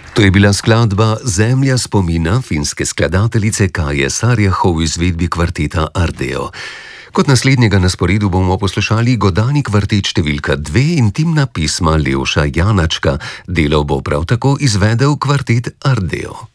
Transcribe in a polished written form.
To je bila skladba Zemlja spomina finske skladateljice Kaje Saarjaho v izvedbi kvarteta Ardeo. Kot naslednjega na sporedu bomo poslušali godalni kvartet številka 2 Intimna pisma Levša Janačka. Delo bo prav tako izvedel kvartet Ardeo.